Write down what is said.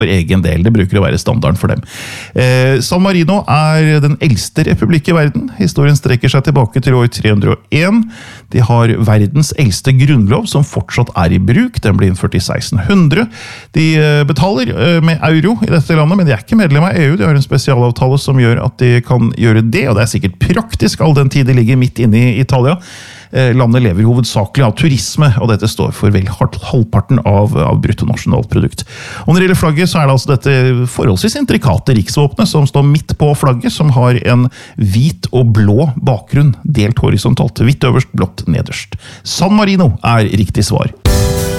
for egen del. Det bruker å være standarden for dem. San Marino den eldste republikk i verden. Historien strekker seg tilbake til år 301. De har verdens eldste grunnlov som fortsatt i bruk. Den ble innført i 1600. De betaler med euro i dette landet, men de ikke medlem av EU. De har en spesialavtale som gjør at de kan gjøre det, og det sikkert praktisk all den tid de ligger midt inne i Italia. Landet lever hovedsakelig av turisme, og dette står for vel halvparten av bruttonasjonalprodukt. Og når det gjelder flagget, så det altså dette forholdsvis intrikate riksvåpenet som står midt på flagget, som har en hvit og blå bakgrunn, delt horisontalt, hvitt øverst, blått nederst. San Marino riktig svar.